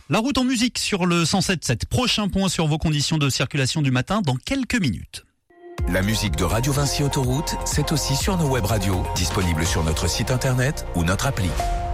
La route en musique sur le 107.7. Prochain point sur vos conditions de circulation du matin dans quelques minutes. La musique de Radio Vinci Autoroute, c'est aussi sur nos web radios, disponibles sur notre site internet ou notre appli.